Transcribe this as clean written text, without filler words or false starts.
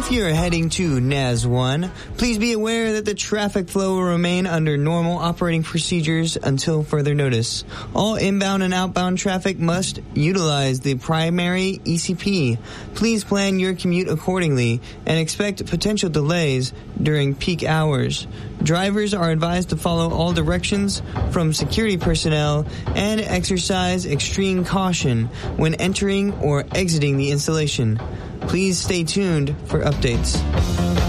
If you're heading to NAS 1, please be aware that the traffic flow will remain under normal operating procedures until further notice. All inbound and outbound traffic must utilize the primary ECP. Please plan your commute accordingly and expect potential delays during peak hours. Drivers are advised to follow all directions from security personnel and exercise extreme caution when entering or exiting the installation. Please stay tuned for updates.